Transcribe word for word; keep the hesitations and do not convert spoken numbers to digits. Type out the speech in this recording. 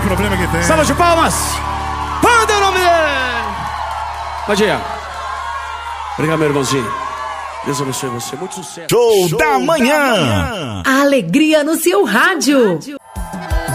problema que tem. Salva de palmas. Manda o nome dele. Badinha. Obrigado, meu irmãozinho. Deus abençoe você. Muito sucesso. Show, Show da, manhã. da manhã. A alegria no seu rádio.